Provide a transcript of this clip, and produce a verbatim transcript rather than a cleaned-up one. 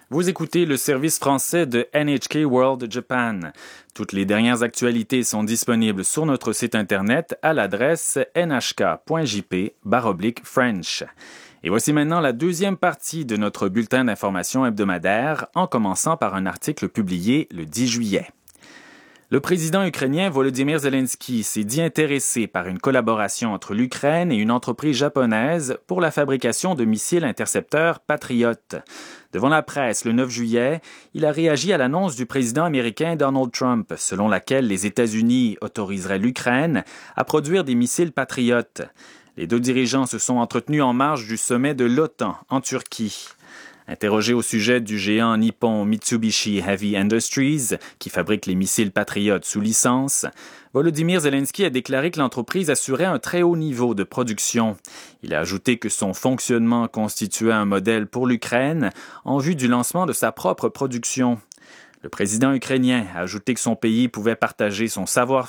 Vous écoutez le service français de N H K World Japan. Toutes les dernières actualités sont disponibles sur notre site internet à l'adresse n h k point j p slash french. Et voici maintenant la deuxième partie de notre bulletin d'information hebdomadaire, en commençant par un article publié le dix juillet. Le président ukrainien Volodymyr Zelensky s'est dit intéressé par une collaboration entre l'Ukraine et une entreprise japonaise pour la fabrication de missiles intercepteurs Patriot. Devant la presse le neuf juillet, il a réagi à l'annonce du président américain Donald Trump, selon laquelle les États-Unis autoriseraient l'Ukraine à produire des missiles Patriot. Les deux dirigeants se sont entretenus en marge du sommet de l'OTAN en Turquie. Interrogé au sujet du géant nippon Mitsubishi Heavy Industries, qui fabrique les missiles Patriot sous licence, Volodymyr Zelensky a déclaré que l'entreprise assurait un très haut niveau de production. Il a ajouté que son fonctionnement constituait un modèle pour l'Ukraine en vue du lancement de sa propre production. Le président ukrainien a ajouté que son pays pouvait partager son savoir